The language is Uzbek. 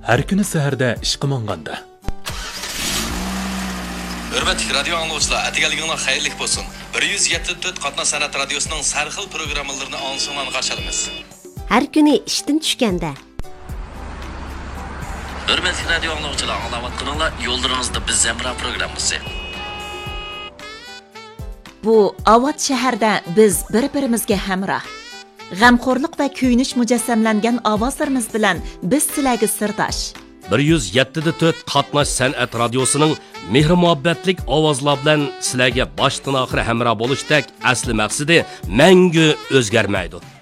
Har kuni saharda ishqa monganda. Hürmetli radyo anlayışlar, atigaliginglar xayrlik bo'lsin. 174 Qatna san'at radiosuning sarxil programmalarini ansondan qarşılamız. Har kuni ishdan tushganda. Hürmetli radyo anlayışlar, anglayotganinglar yo'llaringizda biz Zemra programmasi. Bu Avat shahrida biz bir-birimizga hamroh. G'amxo'rlik va kuyinish mujassamlangan ovozlarimiz bilan biz sizlarga sirdosh. 107.4 Qatnash san'at radiosuning mehr muhabbatlik ovozlar bilan sizlarga boshdan oxir hamroh bo'lishdek asli maqsadi mangu o'zgarmaydi.